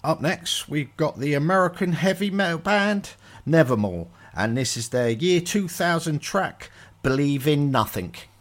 Up next, we've got the American heavy metal band Nevermore, and this is their year 2000 track, Believe in Nothing.